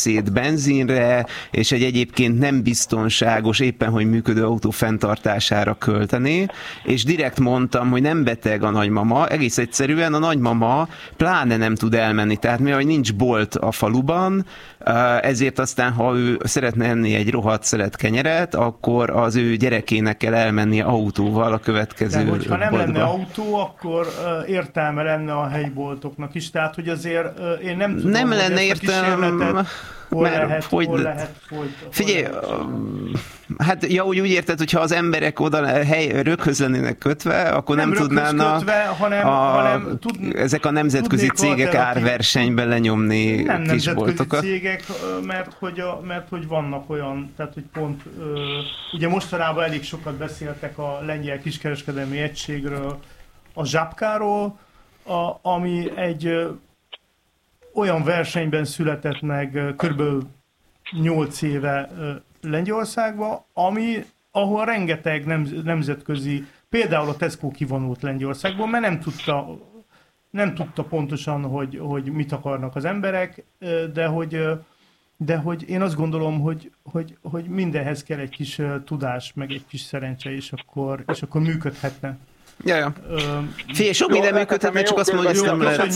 részét benzinre és egy egyébként nem biztonságos, éppen hogy működő autó fenntartására költené, és direkt mondtam, hogy nem beteg a nagymama, egész egyszerűen a nagymama pláne nem tud elmenni, tehát mivel nincs bolt a faluban, ezért aztán, ha ő szeretne enni egy rohadt szelet kenyeret, akkor az ő gyerekének kell elmenni autóval a következő de hogyha nem boltba. lenne autó, akkor értelme lenne a helyi boltoknak is, tehát hogy azért én nem tudom, nem hogy lenne ezt a értelme, hol lehet folytatni. Figyelj, hát ja, úgy érted, hogyha az emberek oda röghöz lennének kötve, akkor nem tudnának kötve, hanem ezek a nemzetközi cégek árversenyben lenyomni nem kisboltokat. Nem cégek, mert hogy vannak olyan, tehát hogy pont, ugye mostanában elég sokat beszéltek a lengyel kiskereskedelmi egységről, a Zsapkáról, ami egy olyan versenyben született meg kb. 8 éve Lengyelországban, ahol rengeteg nemzetközi, például a Tesco kivonult Lengyelországból, mert nem tudta pontosan, hogy mit akarnak az emberek, de hogy én azt gondolom, hogy mindenhez kell egy kis tudás, meg egy kis szerencse, és akkor működhetne. Ja. Figyelj, sok minden működhetne, csak azt mondom, hogy ezt nem lehet.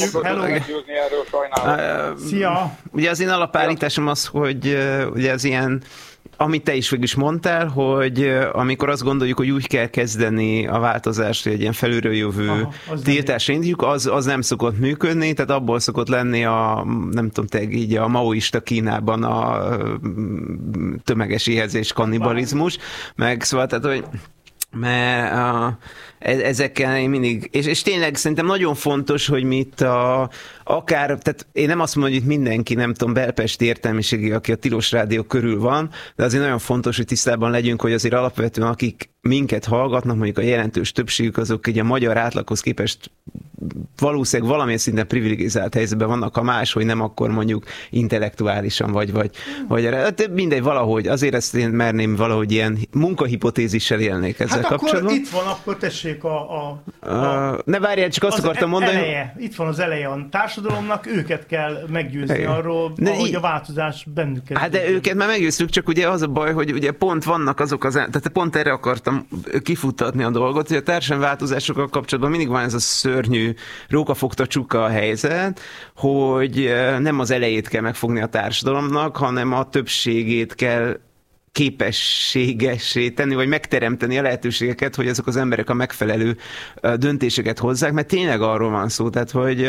Szia! Ugye az én alapállításom az, hogy ugye az ilyen, amit te is végül is mondtál, hogy amikor azt gondoljuk, hogy úgy kell kezdeni a változást, hogy egy ilyen felülről jövő tiltásra indítjuk, az nem szokott működni, tehát abból szokott lenni nem tudom, így a maoista Kínában a tömeges éhezés, kannibalizmus, meg szóval, tehát, hogy mert ezekkel én mindig, és tényleg szerintem nagyon fontos, hogy mi itt akár, tehát én nem azt mondom, hogy itt mindenki, nem tudom, belpesti értelmiségi, aki a Tilos Rádió körül van, de azért nagyon fontos, hogy tisztában legyünk, hogy azért alapvetően akik minket hallgatnak, mondjuk a jelentős többségük azok egy a magyar átlaghoz képest valószínűleg valamilyen szinten privilegizált helyzetben vannak, ha máshogy nem, akkor mondjuk intellektuálisan vagy mindegy, valahogy, azért ezt én merném valahogy ilyen munkahipotézissel élnék ezzel kapcsolatban. Itt van, akkor tessék ne várjál, csak azt akartam mondani. Eleje. Itt van az eleje a társadalomnak, őket kell meggyőzni arról, hogy a változás bennük kell. Hát de őket már meggyőztük, csak ugye az a baj, hogy ugye pont vannak azok tehát pont erre akartam kifuttatni a dolgot, hogy a társadalmi változásokkal kapcsolatban mindig van ez a szörnyű rókafogta csuka a helyzet, hogy nem az elejét kell megfogni a társadalomnak, hanem a többségét kell képességessé tenni, vagy megteremteni a lehetőségeket, hogy azok az emberek a megfelelő döntéseket hozzák, mert tényleg arról van szó, tehát, hogy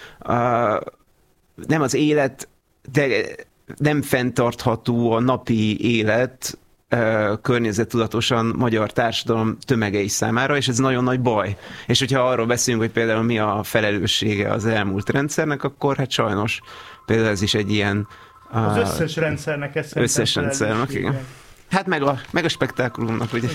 nem az élet, de nem fenntartható a napi élet környezettudatosan magyar társadalom tömegei számára, és ez nagyon nagy baj. És hogyha arról beszélünk, hogy például mi a felelőssége az elmúlt rendszernek, akkor hát sajnos például ez is egy ilyen az összes rendszernek ez összes rendszernek, igen. Hát meg a spektákulumnak, ugye.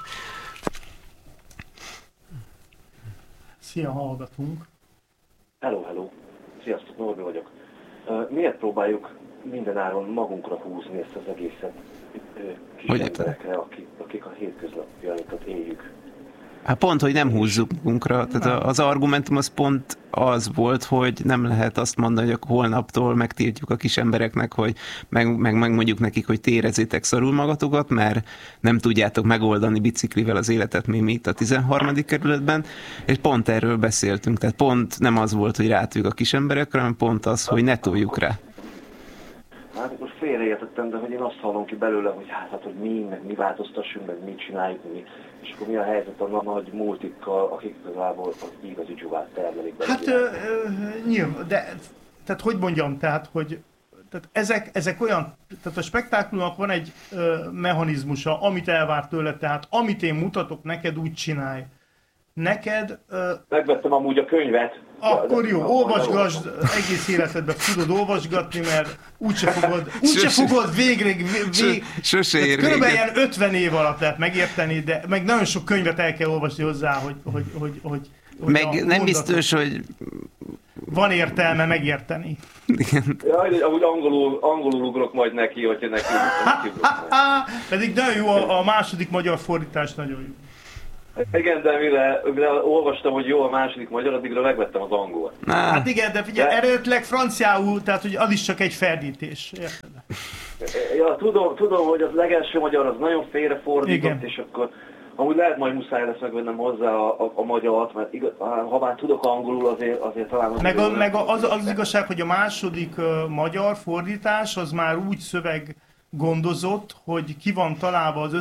Szia, hallgatunk. Hello. Sziasztok, Norbi vagyok. Miért próbáljuk mindenáron magunkra húzni ezt az egészet kis emberekre, akik a hétköznapjainkat éljük? Hát pont, hogy nem húzzuk magunkra. Tehát az argumentum az pont az volt, hogy nem lehet azt mondani, hogy holnaptól megtiltjuk a kis embereknek, hogy megmondjuk nekik, hogy ti érezzétek szarul magatokat, mert nem tudjátok megoldani biciklivel az életet, mi itt a 13. kerületben, és pont erről beszéltünk. Tehát pont nem az volt, hogy rátűjük a kis emberekre, hanem pont az, hogy ne toljuk rá. Hát most félreértettem, de hogy én azt hallom ki belőle, hogy hogy mi változtassunk, meg mit csináljuk, és akkor mi a helyzet a nagy multikkal, akik igazából az igazi dzsuvát termelik be. Hát nyilván, de tehát hogy mondjam, tehát ezek olyan, tehát a spektákulumnak van egy mechanizmusa, amit elvár tőle, tehát amit én mutatok neked, úgy csinálj. Neked... Megvettem amúgy a könyvet. Akkor jó, olvasgasd, egész életedben tudod olvasgatni, mert úgyse fogod végre Sose ér körülbelül ilyen 50 év alatt lehet megérteni, de meg nagyon sok könyvet el kell olvasni hozzá, hogy meg nem biztos, hogy van értelme megérteni. Jaj, amúgy angolul ugrok majd neki, hogyha neki Pedig nagyon jó, a második magyar fordítás nagyon jó. Igen, de mire olvastam, hogy jó a második magyar, addigra megvettem az angol. Hát igen, de figyelj, eredetileg franciául, tehát hogy az is csak egy ferdítés, érted? Ja, tudom, hogy az legelső magyar az nagyon félrefordított, és akkor amúgy lehet majd muszáj lesz megvennem hozzá a magyart, mert ha már tudok angolul, azért talán... Meg az igazság, hogy a második magyar fordítás az már úgy szöveg gondozott, hogy ki van találva az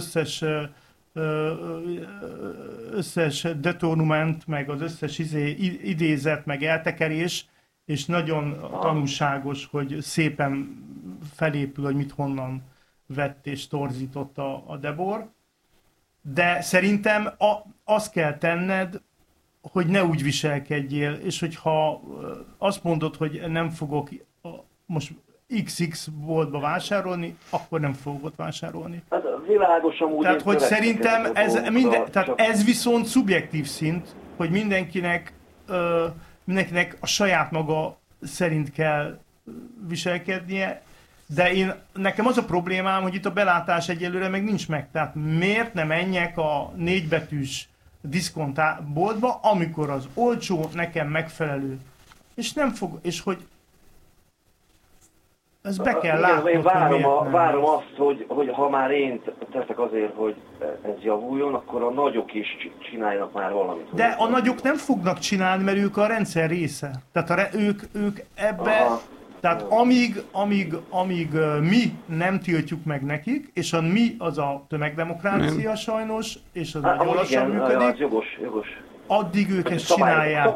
összes detournement, meg az összes idézet, meg eltekerés, és nagyon tanulságos, hogy szépen felépül, hogy mit honnan vett és torzított a Debor. De szerintem azt kell tenned, hogy ne úgy viselkedjél, és hogyha azt mondod, hogy nem fogok most XX boltba vásárolni, akkor nem fogok ott vásárolni. Hát világosan úgy. Tehát, hogy szerintem ez viszont szubjektív szint, hogy mindenkinek a saját maga szerint kell viselkednie, de nekem az a problémám, hogy itt a belátás egyelőre meg nincs meg. Tehát miért nem menjek a 4 betűs diszkontboltba, amikor az olcsó, nekem megfelelő. És hogy ez be kell látnod, én várom azt, hogy ha már én teszek azért, hogy ez javuljon, akkor a nagyok is csináljanak már valamit. De a nagyok nem fognak csinálni, mert ők a rendszer része. Tehát ők ebbe... Tehát amíg mi nem tiltjuk meg nekik, és a mi az a tömegdemokrácia sajnos, és az nagyon lassan működik, az jogos. addig ők ezt csinálják.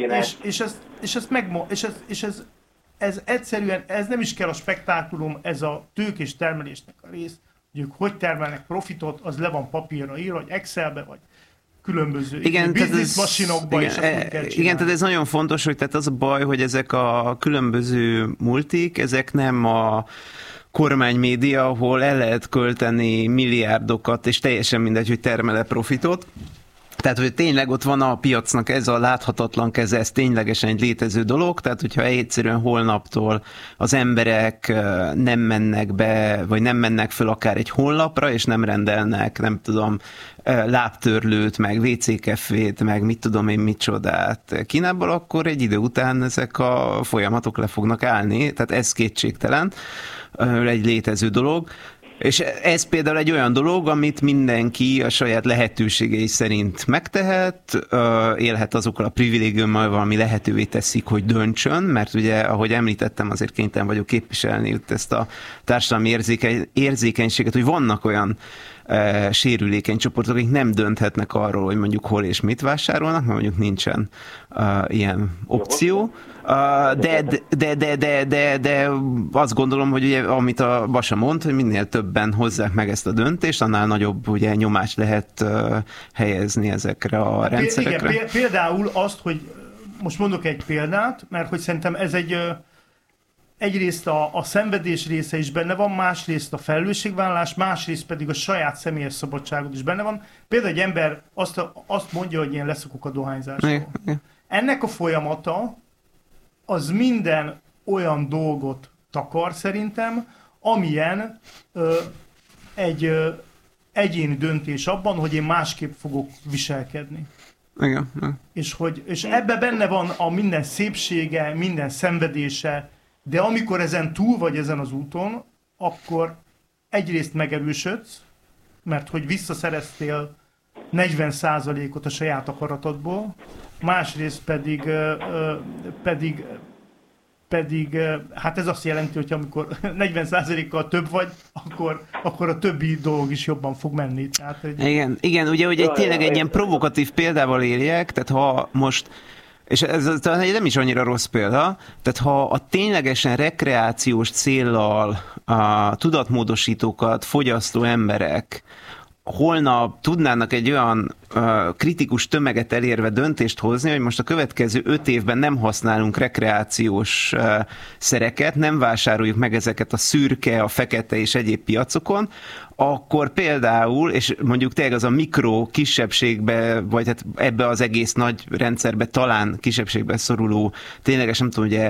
Ez egyszerűen, ez nem is kell a spektákulum, ez a tőkés termelésnek a rész, hogy ők hogy termelnek profitot, az le van papírra írva, vagy Excelbe, vagy különböző bizniszmasinokban is azt kell csinálni. Igen, tehát ez nagyon fontos, hogy tehát az a baj, hogy ezek a különböző multik, ezek nem a kormánymédia, ahol el lehet költeni milliárdokat, és teljesen mindegy, hogy termel-e profitot. Tehát, hogy tényleg ott van a piacnak ez a láthatatlan keze, ez ténylegesen egy létező dolog, tehát hogyha egyszerűen holnaptól az emberek nem mennek be, vagy nem mennek föl akár egy honlapra, és nem rendelnek, nem tudom, lábtörlőt, meg WC-kefét, meg mit tudom én micsodát Kínából, akkor egy idő után ezek a folyamatok le fognak állni, tehát ez kétségtelen, egy létező dolog. És ez például egy olyan dolog, amit mindenki a saját lehetőségei szerint megtehet, élhet azokkal a privilégiummal, ami lehetővé teszik, hogy döntsön, mert ugye, ahogy említettem, azért kénytelen vagyok képviselni itt ezt a társadalmi érzékenységet, hogy vannak olyan sérülékeny csoportok, akik nem dönthetnek arról, hogy mondjuk hol és mit vásárolnak, mert mondjuk nincsen ilyen opció. De azt gondolom, hogy ugye, amit a Basa mond, hogy minél többen hozzák meg ezt a döntést, annál nagyobb ugye, nyomást lehet helyezni ezekre a rendszerekre. Igen, például azt, hogy most mondok egy példát, mert hogy szerintem ez egyrészt a szenvedés része is benne van, másrészt a felelősségvállalás, másrészt pedig a saját személyes szabadságot is benne van. Például egy ember azt mondja, hogy én leszokok a dohányzásról. Ennek a folyamata az minden olyan dolgot takar szerintem, amilyen egy egyéni döntés abban, hogy én másképp fogok viselkedni. Igen. És ebben benne van a minden szépsége, minden szenvedése, de amikor ezen túl vagy ezen az úton, akkor egyrészt megerősödsz, mert hogy visszaszereztél 40%-ot a saját akaratodból, másrészt pedig hát ez azt jelenti, hogy amikor 40%-kal több vagy, akkor a többi dolog is jobban fog menni. Tehát, Igen, ugye, hogy tényleg egy ilyen provokatív példával éljek, tehát ha most, és ez talán nem is annyira rossz példa, tehát ha a ténylegesen rekreációs céllal a tudatmódosítókat fogyasztó emberek holnap tudnának egy olyan kritikus tömeget elérve döntést hozni, hogy most a következő 5 évben nem használunk rekreációs szereket, nem vásároljuk meg ezeket a szürke, a fekete és egyéb piacokon, akkor például, és mondjuk tényleg az a mikro kisebbségbe, vagy hát ebbe az egész nagy rendszerbe talán kisebbségbe szoruló, ténylegesen nem tudom, ugye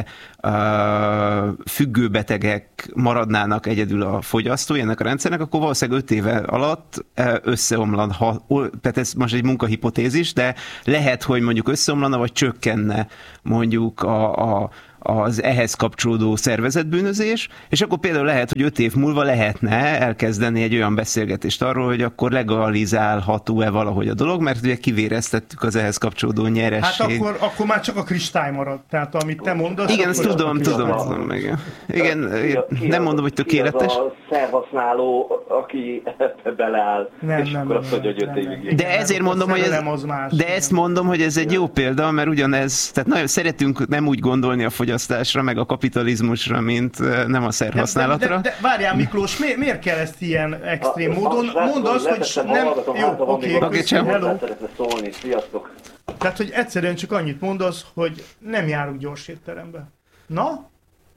függőbetegek maradnának egyedül a fogyasztói ennek a rendszernek, akkor valószínűleg 5 éve alatt összeomlana, tehát ez most egy munkahipotézis, de lehet, hogy mondjuk összeomlana, vagy csökkenne mondjuk az ehhez kapcsolódó szervezetbűnözés, és akkor például lehet, hogy 5 év múlva lehetne elkezdeni egy olyan beszélgetést arról, hogy akkor legalizálható-e valahogy a dolog, mert ugye kivéreztettük az ehhez kapcsolódó nyeresség. Hát akkor már csak a kristály marad, tehát amit te mondasz... Igen, ezt tudom. Igen, nem mondom, hogy tökéletes. Az a szerhasználó, aki ebbe beleáll, és akkor azt mondja, hogy 5 évig. De ezért mondom, hogy ezt mondom, hogy ez egy jó példa, mert ugyanez, tehát nagyon szeretünk nem úgy gondolni a fogyasztásra, meg a kapitalizmusra, mint nem a szerhasználatra. De várjál, Miklós, miért kell ezt ilyen extrém módon? Mondd azt, hogy nem... Jó, oké, hello. Sziasztok. Tehát, hogy egyszerűen csak annyit mondasz, hogy nem járunk gyors étterembe. Na?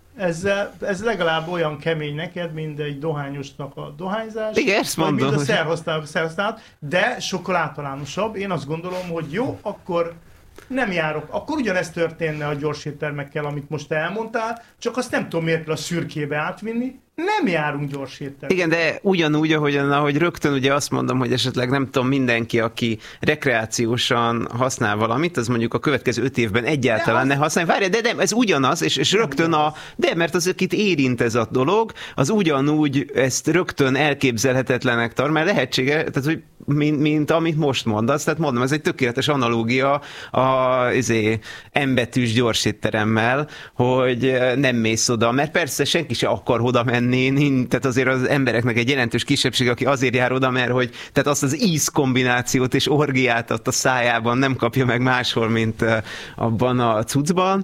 Ez legalább olyan kemény neked, mint egy dohányosnak a dohányzás. Igen, ezt mondom. Mint a szerhasználat, de sokkal általánosabb. Én azt gondolom, hogy jó, akkor nem járok. Akkor ugyanezt történne a gyors éttermekkel, amit most elmondtál, csak azt nem tudom, miért kell a szürkébe átvinni. Nem járunk gyors éttermekkel. Igen, de ugyanúgy, ahogy rögtön ugye azt mondom, hogy esetleg nem tudom, mindenki, aki rekreációsan használ valamit, az mondjuk a következő 5 évben egyáltalán ne használja. Várj, de nem, ez ugyanaz, és rögtön de mert az, akit érint ez a dolog, az ugyanúgy ezt rögtön elképzelhetetlenek tart, mert lehetsége, tehát, hogy mint amit most mondasz, tehát mondom, ez egy tökéletes analógia az M-betűs gyors étteremmel, hogy nem mész oda, mert persze senki se akar oda menni, tehát azért az embereknek egy jelentős kisebbség, aki azért jár oda, mert hogy tehát azt az ízkombinációt és orgiát ott a szájában nem kapja meg máshol, mint abban a cuccban,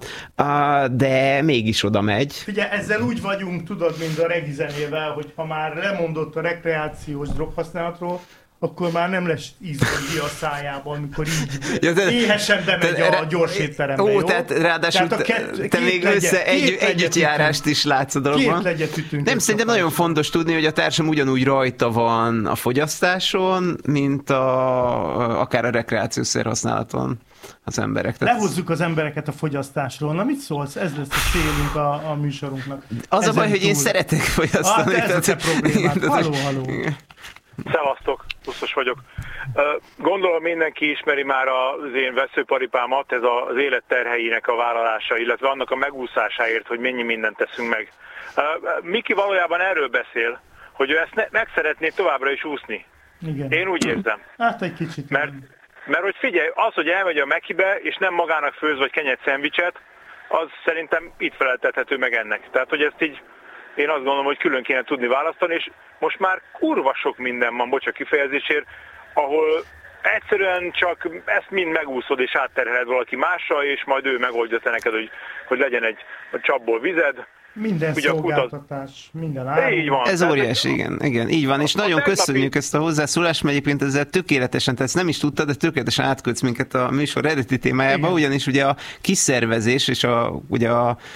de mégis oda megy. Ugye ezzel úgy vagyunk, tudod, mint a regi zenével, hogy ha már lemondott a rekreációs droghasználatról, akkor már nem lesz ízgondja a szájában, amikor így éhesen bemegy a gyors étterembe, jó? Tehát ráadásul te még össze együttjárást is látsz a dologban. Nem, szerintem nagyon fontos tudni, hogy a társam ugyanúgy rajta van a fogyasztáson, mint akár a rekreációs szerhasználaton az emberek. Lehozzuk az embereket a fogyasztásról. Na mit szólsz? Ez lesz a célunk a műsorunknak. Az a baj, hogy én szeretek fogyasztani. Ez a problémát. Halló. Szevasztok, Pusztos vagyok. Gondolom mindenki ismeri már az én veszőparipámat, ez az élet terheinek a vállalása, illetve annak a megúszásáért, hogy mennyi mindent teszünk meg. Miki valójában erről beszél, hogy ő ezt meg szeretné továbbra is úszni. Igen. Én úgy érzem. Hát egy kicsit. Mert hogy figyelj, az, hogy elmegy a Mekibe, és nem magának főz vagy kenyet szendvicset, az szerintem itt feleltethető meg ennek. Tehát, hogy ezt így én azt gondolom, hogy külön kéne tudni választani, és most már kurva sok minden van, bocs a kifejezésért, ahol egyszerűen csak ezt mind megúszod és átterheled valaki másra, és majd ő megoldja te neked, hogy legyen egy csapból vized. Minden ugye szolgáltatás, minden áll. Így van. Ez óriási, igen, így van, és nagyon köszönjük ezt a hozzászólást, mert egyébként ezzel tökéletesen, tehát ezt nem is tudtad, de tökéletesen átkötsz minket a műsor eredeti témájába, ugyanis ugye a kiszervezés és ugye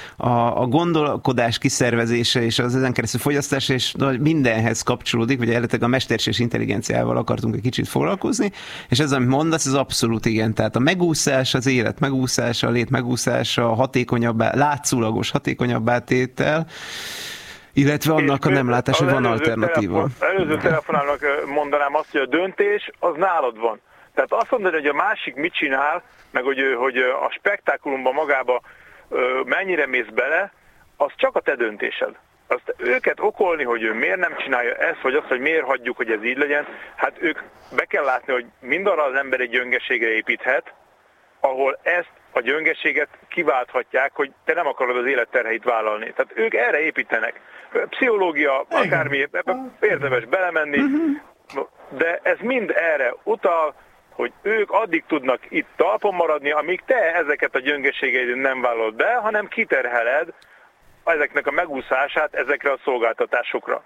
a gondolkodás kiszervezése és az ezen keresztül fogyasztás és mindenhez kapcsolódik, ugye eredetileg a mesterséges intelligenciával akartunk egy kicsit foglalkozni, és ez, amit mondasz, ez abszolút igen, tehát a megúszás, az élet megúszása, a lét megúszása, hatékonyabbá, látszólagos hatékonyabbá tétel, illetve annak a nem látás, hogy van alternatíva. Előző telefonálnak mondanám azt, hogy a döntés az nálad van. Tehát azt mondani, hogy a másik mit csinál, meg hogy a spektákulumban magába mennyire mész bele, az csak a te döntésed. Azt őket okolni, hogy ő miért nem csinálja ezt, vagy azt, hogy miért hagyjuk, hogy ez így legyen, hát ők be kell látni, hogy mindarra az ember egy gyöngeségre építhet, ahol ezt a gyöngeséget kiválthatják, hogy te nem akarod az életterheit vállalni. Tehát ők erre építenek. Pszichológia, akármi, érdemes belemenni, de ez mind erre utal, hogy ők addig tudnak itt talpon maradni, amíg te ezeket a gyöngeségeid nem vállalod be, hanem kiterheled ezeknek a megúszását ezekre a szolgáltatásokra.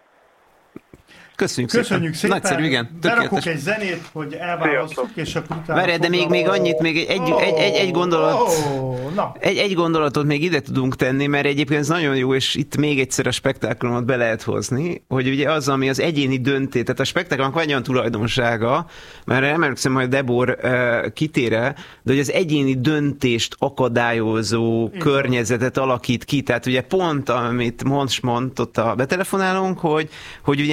Köszönjük szépen. Nagyszerű, igen. Berakok egy zenét, hogy elválasztjuk, és akkor utána... Várj, de még annyit, még egy gondolat. Egy gondolatot még ide tudunk tenni, mert egyébként ez nagyon jó, és itt még egyszer a spektákulumot be lehet hozni, hogy ugye az, ami az egyéni döntés, tehát a spektákulumnak van egy olyan tulajdonsága, mert emlékszem, hogy Debor kitére, de hogy az egyéni döntést akadályozó környezetet alakít ki, tehát ugye pont, amit most mondott a betelefonálónk, hogy ugye te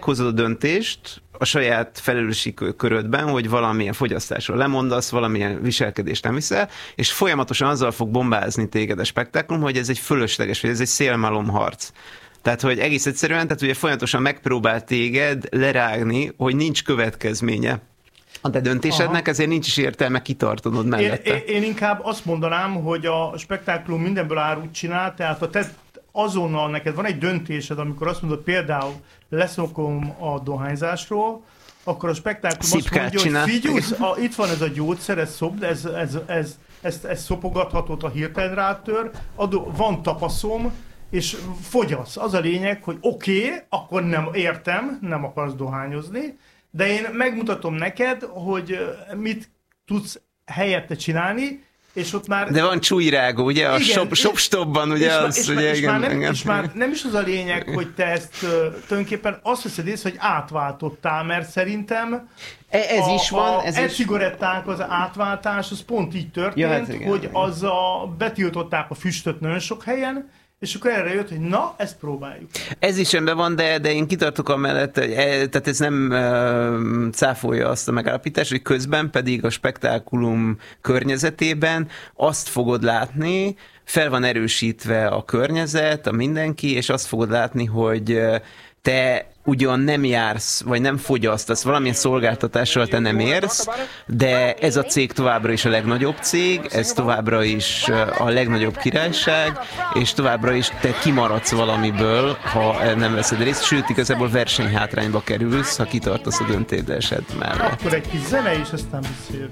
meghozod a döntést a saját felelősségi körödben, hogy valamilyen fogyasztásról lemondasz, valamilyen viselkedést nem viszel, és folyamatosan azzal fog bombázni téged a spektáklum, hogy ez egy fölösleges, vagy ez egy szélmalomharc. Tehát, hogy egész egyszerűen, tehát ugye folyamatosan megpróbál téged lerágni, hogy nincs következménye a te döntésednek, ezért nincs is értelme kitartanod mellette. Én inkább azt mondanám, hogy a spektáklum mindenből árut csinál, tehát azonnal neked van egy döntésed, amikor azt mondod, például leszokom a dohányzásról, akkor a spektáklum azt mondja, hogy figyelsz, itt van ez a gyógyszer, ez szopd, ez szopogathatod, a hirtelen rátör, van tapaszom, és fogyasz. Az a lényeg, hogy oké, akkor nem értem, nem akarsz dohányozni, de én megmutatom neked, hogy mit tudsz helyette csinálni, és ott már... De van csújrágó, ugye? A shop-stopban, ugye? És már nem is az a lényeg, hogy te ezt tulajdonképpen azt veszed észre, hogy átváltottál, mert szerintem ez is van. E-cigaretták az átváltás, az pont így történt, hogy betiltották a füstöt nagyon sok helyen, és akkor erre jött, hogy na, ezt próbáljuk. Ez is rendben van, de én kitartok amellett, tehát ez nem cáfolja azt a megállapítást, hogy közben pedig a spektákulum környezetében azt fogod látni, fel van erősítve a környezet, a mindenki, és azt fogod látni, hogy te ugyan nem jársz, vagy nem fogyasztasz, valamilyen szolgáltatással te nem érsz, de ez a cég továbbra is a legnagyobb cég, ez továbbra is a legnagyobb királyság, és továbbra is te kimaradsz valamiből, ha nem veszed részt, sőt, igazából versenyhátrányba kerülsz, ha kitartasz a döntésed mellett. Akkor egy kis zene, és aztán beszélünk.